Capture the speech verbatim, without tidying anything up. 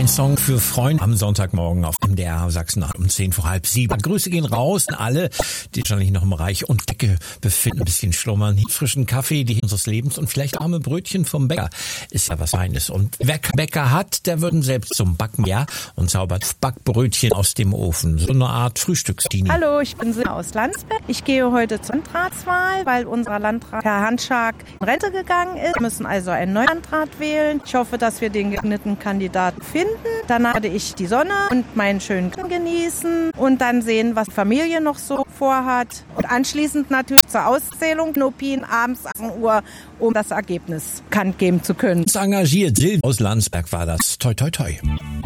Ein Song für Freunde am Sonntagmorgen auf M D R Sachsen um zehn vor halb sieben. Grüße gehen raus an alle, die wahrscheinlich noch im Reich und Decke befinden, ein bisschen schlummern. Frischen Kaffee, die unseres Lebens und vielleicht arme Brötchen vom Bäcker ist ja was Feines. Und wer keinen Bäcker hat, der würden selbst zum Backen, ja, und zaubert Backbrötchen aus dem Ofen. So eine Art Frühstücksdini. Hallo, ich bin Silke aus Landsberg. Ich gehe heute zur Landratswahl, weil unser Landrat Herr Hanschak in Rente gegangen ist. Wir müssen also einen neuen Landrat wählen. Ich hoffe, dass wir den geeigneten Kandidaten finden. Danach werde ich die Sonne und meinen schönen Garten genießen und dann sehen, was die Familie noch so vorhat. Und anschließend natürlich zur Auszählung Knopien abends achtzehn Uhr, um das Ergebnis bekannt geben zu können. Engagiert Silke aus Landsberg war das. Toi, toi, toi.